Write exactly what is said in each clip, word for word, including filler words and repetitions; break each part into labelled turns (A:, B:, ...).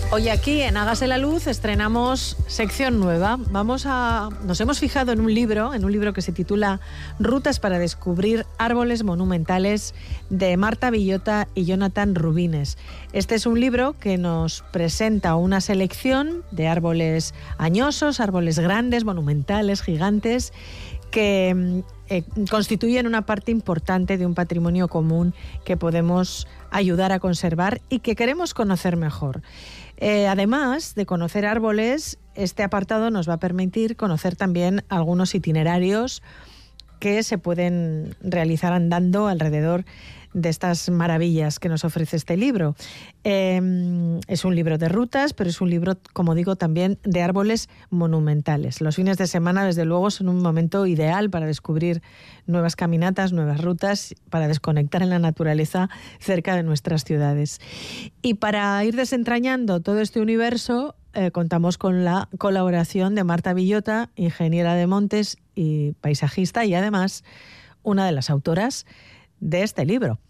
A: Hoy aquí en Hágase la Luz estrenamos sección nueva. Vamos a, nos hemos fijado en un libro, en un libro que se titula Rutas para descubrir árboles monumentales, de Marta Villota y Jonathan Rubines. Este es un libro que nos presenta una selección de árboles añosos, árboles grandes, monumentales, gigantes, que eh, constituyen una parte importante de un patrimonio común que podemos ayudar a conservar y que queremos conocer mejor. Eh, además de conocer árboles, este apartado nos va a permitir conocer también algunos itinerarios que se pueden realizar andando alrededor de estas maravillas que nos ofrece este libro. Eh, es un libro de rutas, pero es un libro, como digo, también de árboles monumentales. Los fines de semana, desde luego, son un momento ideal para descubrir nuevas caminatas, nuevas rutas, para desconectar en la naturaleza cerca de nuestras ciudades. Y para ir desentrañando todo este universo, eh, contamos con la colaboración de Marta Villota, ingeniera de montes y paisajista, y además una de las autoras de este libro.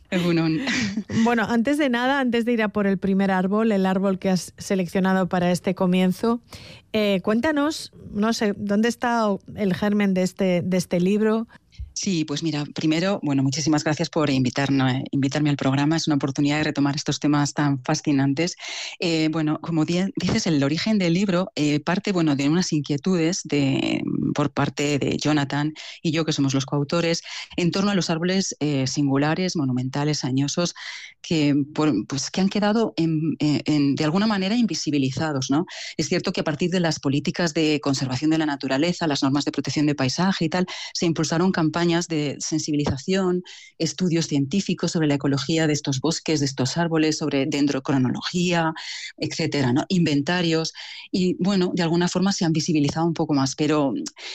A: Bueno, antes de nada, antes de ir a por el primer árbol, el árbol que has seleccionado para este comienzo, eh, cuéntanos, no sé, ¿dónde está el germen de este, de este libro?
B: Sí, pues mira, primero, bueno, muchísimas gracias por invitarme, invitarme al programa. Es una oportunidad de retomar estos temas tan fascinantes. Eh, bueno, como dices, el origen del libro eh, parte, bueno, de unas inquietudes de, por parte de Jonathan y yo, que somos los coautores, en torno a los árboles eh, singulares, monumentales, añosos, que, por, pues, que han quedado en, en, de alguna manera invisibilizados, ¿no? Es cierto que a partir de las políticas de conservación de la naturaleza, las normas de protección de paisaje y tal, se impulsaron campañas de sensibilización, estudios científicos sobre la ecología de estos bosques, de estos árboles, sobre dendrocronología, etcétera, ¿no? Inventarios, y bueno, de alguna forma se han visibilizado un poco más, pero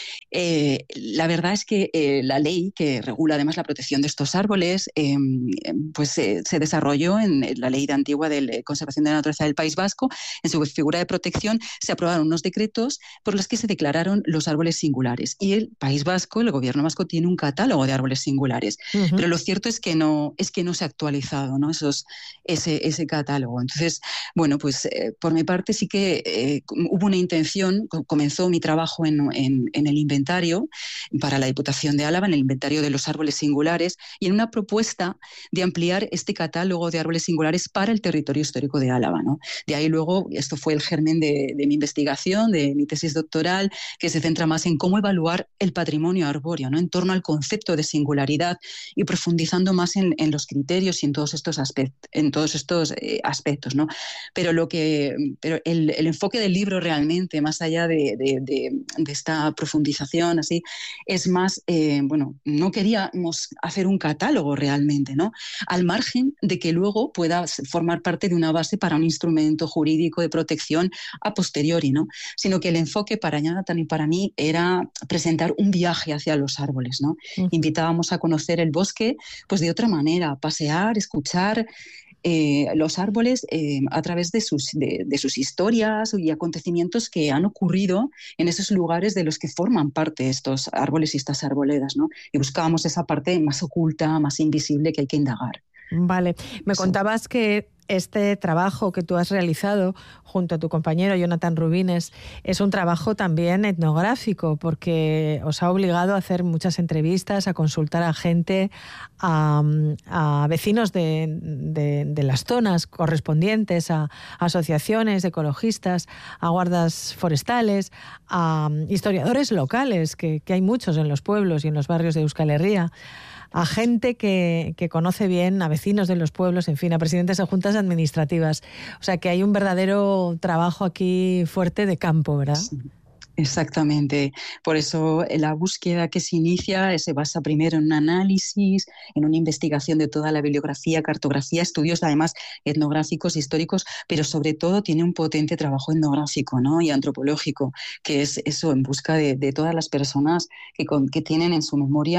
B: eh, la verdad es que eh, la ley que regula además la protección de estos árboles eh, pues eh, se desarrolló en la ley de antigua de conservación de la naturaleza del País Vasco. En su figura de protección se aprobaron unos decretos por los que se declararon los árboles singulares, y el País Vasco, el gobierno vasco, tiene un catálogo de árboles singulares, uh-huh. Pero lo cierto es que no, es que no se ha actualizado, ¿no? Esos, ese, ese catálogo. Entonces, bueno, pues eh, por mi parte sí que eh, hubo una intención, comenzó mi trabajo en, en, en el inventario para la Diputación de Álava, en el inventario de los árboles singulares, y en una propuesta de ampliar este catálogo de árboles singulares para el territorio histórico de Álava, ¿no? De ahí luego, esto fue el germen de, de mi investigación, de mi tesis doctoral, que se centra más en cómo evaluar el patrimonio arbóreo, ¿no? En torno al concepto de singularidad y profundizando más en, en los criterios y en todos estos aspectos, en todos estos eh, aspectos, ¿no? Pero lo que, pero el, el enfoque del libro realmente, más allá de, de, de, de esta profundización, así, es más, eh, bueno, no queríamos hacer un catálogo realmente, ¿no? Al margen de que luego pueda formar parte de una base para un instrumento jurídico de protección a posteriori, ¿no? Sino que el enfoque para Jonathan y para mí era presentar un viaje hacia los árboles, ¿no? Mm. Invitábamos a conocer el bosque pues de otra manera, pasear, escuchar eh, los árboles eh, a través de sus, de, de sus historias y acontecimientos que han ocurrido en esos lugares de los que forman parte estos árboles y estas arboledas, ¿no? Y buscábamos esa parte más oculta, más invisible que hay que indagar.
A: Vale, me contabas que este trabajo que tú has realizado junto a tu compañero Jonathan Rubines es un trabajo también etnográfico, porque os ha obligado a hacer muchas entrevistas, a consultar a gente, a, a vecinos de, de, de las zonas correspondientes, a, a asociaciones ecologistas, a guardas forestales, a historiadores locales, que, que hay muchos en los pueblos y en los barrios de Euskal Herria, a gente que, que conoce bien, a vecinos de los pueblos, en fin, a presidentes de juntas administrativas. O sea que hay un verdadero trabajo aquí fuerte de campo, ¿verdad?
B: Sí. Exactamente. Por eso la búsqueda que se inicia se basa primero en un análisis, en una investigación de toda la bibliografía, cartografía, estudios además etnográficos, históricos, pero sobre todo tiene un potente trabajo etnográfico, ¿no? Y antropológico, que es eso, en busca de, de todas las personas que, con, que tienen en su memoria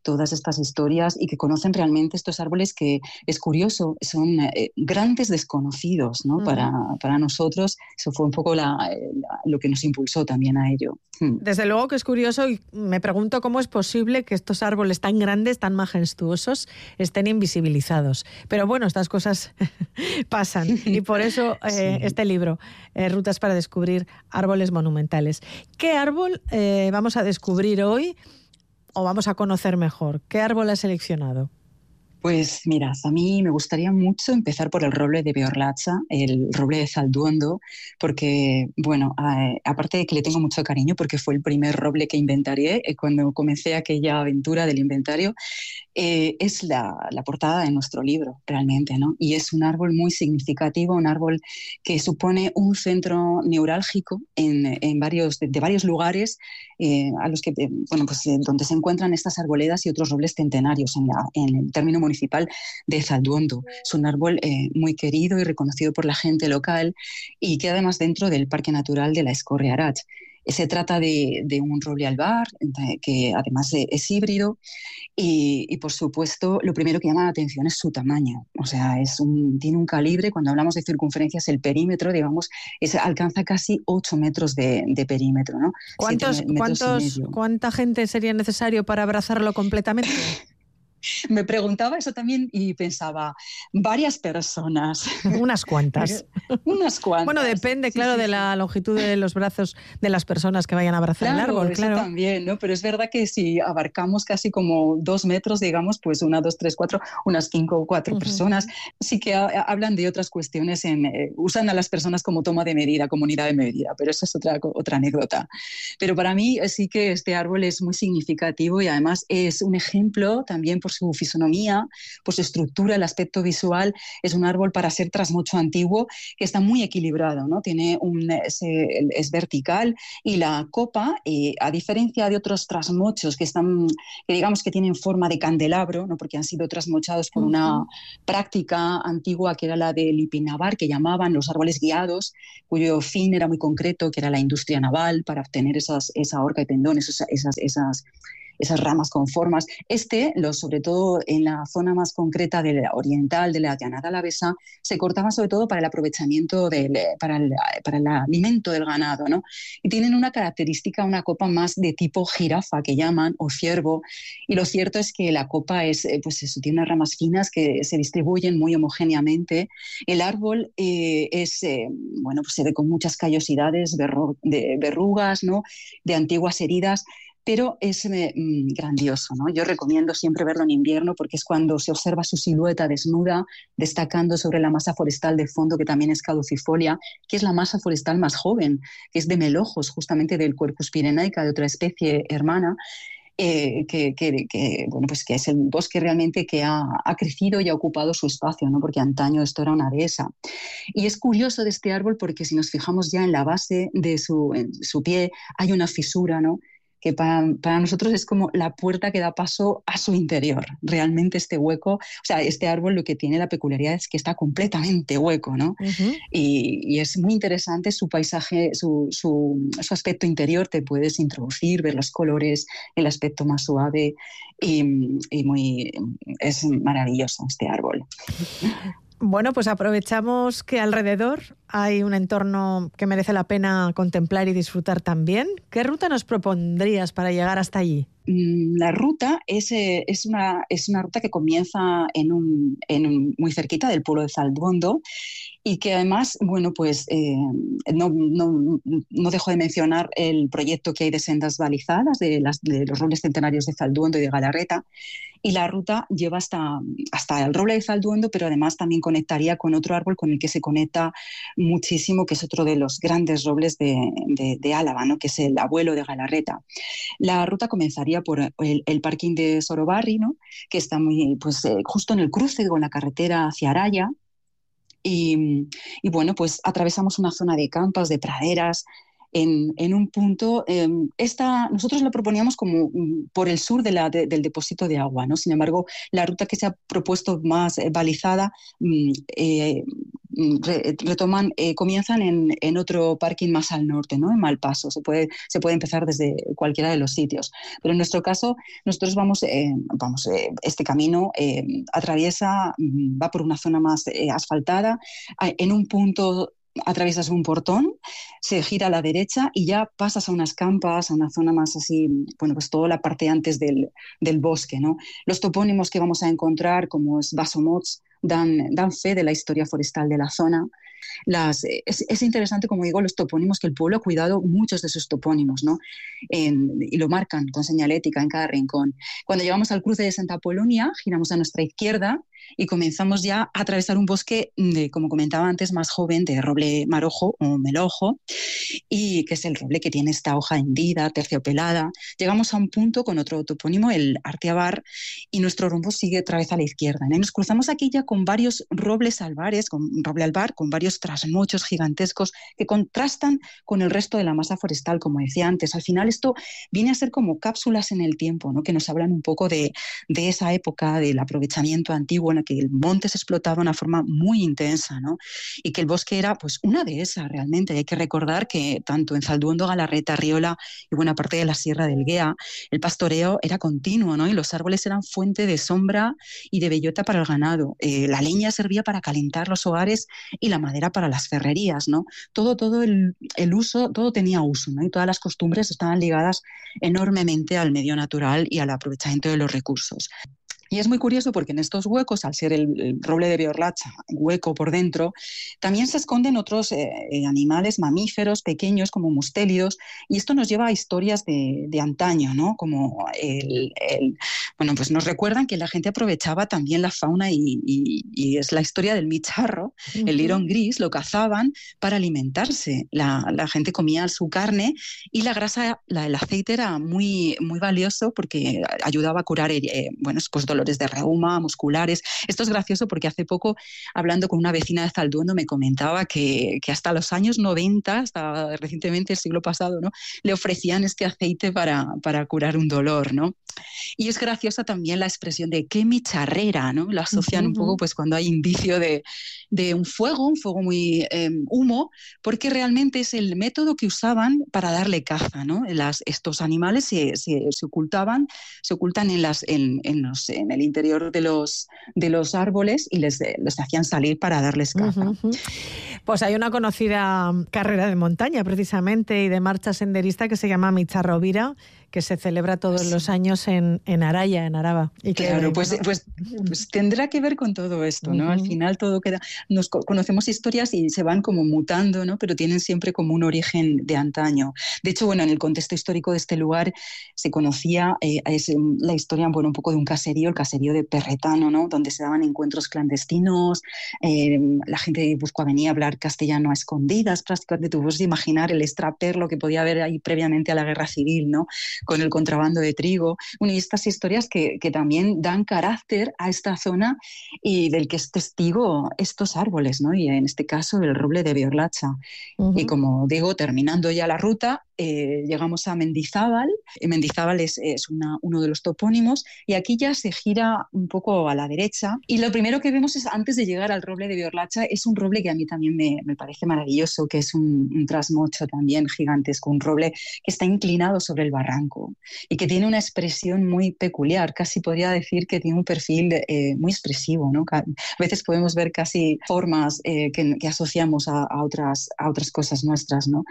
B: todas estas historias y que conocen realmente estos árboles que, es curioso, son eh, grandes desconocidos, ¿no? Uh-huh. para, para nosotros. Eso fue un poco la, la, lo que nos impulsó también a ello.
A: Desde luego que es curioso y me pregunto cómo es posible que estos árboles tan grandes, tan majestuosos, estén invisibilizados. Pero bueno, estas cosas pasan y por eso eh, sí. este libro, eh, Rutas para descubrir árboles monumentales. ¿Qué árbol eh, vamos a descubrir hoy o vamos a conocer mejor? ¿Qué árbol has seleccionado?
B: Pues mirad, a mí me gustaría mucho empezar por el roble de Beorlatza, el roble de Zalduondo, porque, bueno, eh, aparte de que le tengo mucho cariño, porque fue el primer roble que inventarié eh, cuando comencé aquella aventura del inventario, eh, es la, la portada de nuestro libro, realmente, ¿no? Y es un árbol muy significativo, un árbol que supone un centro neurálgico en, en varios, de, de varios lugares eh, a los que, eh, bueno, pues eh, donde se encuentran estas arboledas y otros robles centenarios en, la, en el término municipal municipal de Zalduondo. Es un árbol eh, muy querido y reconocido por la gente local y que además dentro del Parque Natural de la Escorre-Arach. Se trata de, de un roble albar, que además es híbrido y, y, por supuesto, lo primero que llama la atención es su tamaño. O sea, es un, tiene un calibre, cuando hablamos de circunferencias, el perímetro, digamos, es, alcanza casi ocho metros de, de perímetro, ¿no?
A: ¿Cuántos, ¿cuántos, ¿Cuánta gente sería necesario para abrazarlo completamente?
B: Me preguntaba eso también y pensaba, varias personas.
A: Unas cuantas.
B: Unas cuantas.
A: Bueno, depende,
B: sí,
A: claro,
B: sí,
A: de
B: sí.
A: la longitud de los brazos de las personas que vayan a abrazar
B: claro,
A: el árbol,
B: eso
A: claro.
B: también, ¿no? Pero es verdad que si abarcamos casi como dos metros, digamos, pues una, dos, tres, cuatro, unas cinco o cuatro uh-huh. personas, sí que ha, hablan de otras cuestiones, en, eh, usan a las personas como toma de medida, como unidad de medida, pero eso es otra, otra anécdota. Pero para mí sí que este árbol es muy significativo y además es un ejemplo también por su fisonomía, por su estructura, el aspecto visual. Es un árbol para ser trasmocho antiguo que está muy equilibrado, ¿no? Tiene un, es, es vertical y la copa, eh, a diferencia de otros trasmochos que están, que digamos que tienen forma de candelabro, ¿no? Porque han sido trasmochados por uh-huh. una práctica antigua que era la del ipinabar, que llamaban los árboles guiados, cuyo fin era muy concreto, que era la industria naval para obtener esas, esa horca y pendón, esas, esas, esas esas ramas con formas. Este, lo, sobre todo en la zona más concreta de la oriental, de la llanada alavesa, se cortaba sobre todo para el aprovechamiento, del, para, el, para el alimento del ganado, ¿no? Y tienen una característica, una copa más de tipo jirafa, que llaman, o ciervo, y lo cierto es que la copa es, pues eso, tiene unas ramas finas que se distribuyen muy homogéneamente. El árbol eh, es, eh, bueno, pues se ve con muchas callosidades, berro, de verrugas, ¿no? De antiguas heridas, pero es eh, grandioso, ¿no? Yo recomiendo siempre verlo en invierno porque es cuando se observa su silueta desnuda, destacando sobre la masa forestal de fondo, que también es caducifolia, que es la masa forestal más joven, que es de melojos, justamente del Quercus pyrenaica, de otra especie hermana, eh, que, que, que, bueno, pues que es el bosque realmente que ha, ha crecido y ha ocupado su espacio, ¿no? Porque antaño esto era una dehesa. Y es curioso de este árbol porque si nos fijamos ya en la base de su, en su pie hay una fisura, ¿no? Que para, para nosotros es como la puerta que da paso a su interior. Realmente este hueco, o sea, este árbol lo que tiene la peculiaridad es que está completamente hueco, ¿no? Uh-huh. Y, y es muy interesante su paisaje, su, su, su aspecto interior, te puedes introducir, ver los colores, el aspecto más suave y, y muy, es maravilloso este árbol.
A: Bueno, pues aprovechamos que alrededor hay un entorno que merece la pena contemplar y disfrutar también. ¿Qué ruta nos propondrías para llegar hasta allí?
B: La ruta es, eh, es, una, es una ruta que comienza en un, en un, muy cerquita del pueblo de Zalduondo y que además, bueno, pues eh, no, no, no dejo de mencionar el proyecto que hay de sendas balizadas de, las, de los robles centenarios de Zalduondo y de Galarreta. Y la ruta lleva hasta, hasta el roble de Zalduondo, pero además también conectaría con otro árbol con el que se conecta muchísimo, que es otro de los grandes robles de, de, de Álava, ¿no? Que es el abuelo de Galarreta. La ruta comenzaría por el, el parking de Sorobarri, ¿no? Que está muy, pues, eh, justo en el cruce con la carretera hacia Araya. Y, y bueno, pues atravesamos una zona de campas, de praderas, En, en un punto, eh, esta, nosotros la proponíamos como um, por el sur de la, de, del depósito de agua, ¿no? Sin embargo, la ruta que se ha propuesto más eh, balizada um, eh, re, retoman, eh, comienzan en, en otro parking más al norte, ¿no? En Malpaso. Se puede, se puede empezar desde cualquiera de los sitios. Pero en nuestro caso, nosotros vamos, eh, vamos eh, este camino eh, atraviesa, va por una zona más eh, asfaltada, en un punto atraviesas un portón, se gira a la derecha y ya pasas a unas campas, a una zona más así, bueno, pues toda la parte antes del, del bosque, ¿no? Los topónimos que vamos a encontrar, como es Basomots, dan, dan fe de la historia forestal de la zona. Las, es, es interesante, como digo, los topónimos, que el pueblo ha cuidado muchos de sus topónimos, ¿no? En, y lo marcan con señalética en cada rincón. Cuando llegamos al cruce de Santa Apolonia, giramos a nuestra izquierda y comenzamos ya a atravesar un bosque, de, como comentaba antes, más joven, de roble marojo o melojo, y que es el roble que tiene esta hoja hendida, terciopelada. Llegamos a un punto con otro topónimo, el Arteabar, y nuestro rumbo sigue otra vez a la izquierda, ¿no? Y nos cruzamos aquí ya con varios robles albares, con roble albar, con varios trasmochos gigantescos que contrastan con el resto de la masa forestal, como decía antes. Al final esto viene a ser como cápsulas en el tiempo, ¿no? Que nos hablan un poco de, de esa época, del aprovechamiento antiguo en la que el monte se explotaba de una forma muy intensa, ¿no? Y que el bosque era pues una dehesa realmente. Hay que recordar que tanto en Zalduondo, Galarreta, Riola y buena parte de la Sierra del Guea, el pastoreo era continuo, ¿no? Y los árboles eran fuente de sombra y de bellota para el ganado. Eh, la leña servía para calentar los hogares y la madera para las ferrerías, ¿no? Todo, todo el, el uso, todo tenía uso, ¿no? Y todas las costumbres estaban ligadas enormemente al medio natural y al aprovechamiento de los recursos. Y es muy curioso porque en estos huecos, al ser el, el roble de Beorlatxa hueco por dentro, también se esconden otros eh, animales mamíferos pequeños como mustélidos, y esto nos lleva a historias de, de antaño, ¿no? Como el, el, bueno, pues nos recuerdan que la gente aprovechaba también la fauna y, y, y es la historia del micharro, uh-huh. El lirón gris, lo cazaban para alimentarse. La, la gente comía su carne y la grasa, la, el aceite era muy, muy valioso porque ayudaba a curar, eh, bueno, pues dolores de reuma, musculares. Esto es gracioso porque hace poco, hablando con una vecina de Zalduondo, me comentaba que, que hasta los años noventa, hasta recientemente el siglo pasado, ¿no? Le ofrecían este aceite para, para curar un dolor, ¿no? Y es graciosa también la expresión de qué micharrera, ¿no? La asocian uh-huh. un poco pues cuando hay indicio de, de un fuego, un fuego muy eh, humo, porque realmente es el método que usaban para darle caza, ¿no? Las, estos animales se, se, se ocultaban, se ocultan en las en, en los en el interior de los, de los árboles y les, les hacían salir para darles caza.
A: Uh-huh. Pues hay una conocida carrera de montaña precisamente y de marcha senderista que se llama Micharrovira, que se celebra todos sí. los años en, en Araya, en Araba. Y que,
B: claro, pues, pues, pues tendrá que ver con todo esto, ¿no? Uh-huh. Al final todo queda... Nos conocemos historias y se van como mutando, ¿no? Pero tienen siempre como un origen de antaño. De hecho, bueno, en el contexto histórico de este lugar se conocía eh, es la historia, bueno, un poco de un caserío, el caserío de Perretano, ¿no? Donde se daban encuentros clandestinos, eh, la gente de Busco venía a hablar castellano a escondidas, prácticamente tú puedes imaginar el extraperlo que podía haber ahí previamente a la guerra civil, ¿no? Con el contrabando de trigo. Bueno, y estas historias que, que también dan carácter a esta zona y del que es testigo estos árboles, ¿no? Y en este caso el roble de Beorlatxa. Uh-huh. Y como digo, terminando ya la ruta, eh, llegamos a Mendizábal. Mendizábal es, es una, uno de los topónimos y aquí ya se gira un poco a la derecha y lo primero que vemos es, antes de llegar al roble de Beorlatxa, es un roble que a mí también me, me parece maravilloso, que es un, un trasmocho también gigantesco, un roble que está inclinado sobre el barranco y que tiene una expresión muy peculiar, casi podría decir que tiene un perfil eh, muy expresivo, ¿no? A veces podemos ver casi formas eh, que, que asociamos a, a, otras, a otras cosas nuestras, ¿no?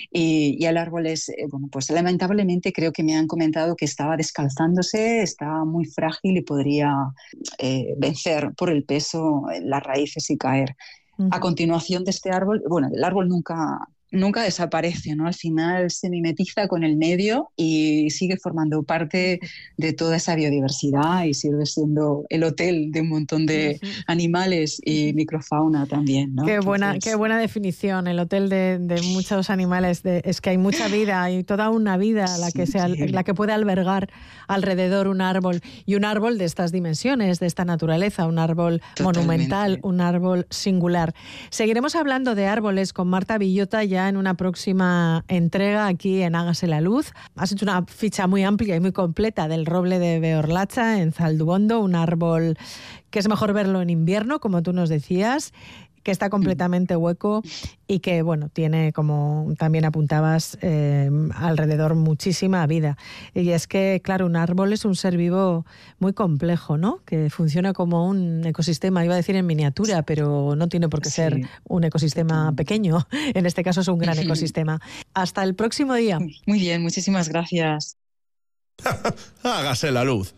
B: Y, y el árbol es, eh, bueno, pues lamentablemente creo que me han comentado que estaba descalzándose, estaba muy frágil y podría eh, vencer por el peso las raíces y caer. Uh-huh. A continuación de este árbol, bueno, el árbol nunca... nunca desaparece, ¿no? Al final se mimetiza con el medio y sigue formando parte de toda esa biodiversidad y sigue siendo el hotel de un montón de animales y microfauna también, ¿no?
A: Qué buena, Entonces... qué buena definición, el hotel de, de muchos animales. De, es que hay mucha vida, hay toda una vida la que, se, sí. la que puede albergar alrededor un árbol, y un árbol de estas dimensiones, de esta naturaleza, un árbol Totalmente. monumental, un árbol singular. Seguiremos hablando de árboles con Marta Villota ya en una próxima entrega aquí en Hágase la Luz. Has hecho una ficha muy amplia y muy completa del roble de Beorlatxa en Zalduondo, un árbol que es mejor verlo en invierno, como tú nos decías, que está completamente hueco y que, bueno, tiene, como también apuntabas, eh, alrededor muchísima vida. Y es que, claro, un árbol es un ser vivo muy complejo, ¿no? Que funciona como un ecosistema, iba a decir en miniatura, pero no tiene por qué ser
B: Sí.
A: un ecosistema pequeño. En este caso es un gran ecosistema. Hasta el próximo día.
B: Muy bien, muchísimas gracias.
C: Hágase la luz.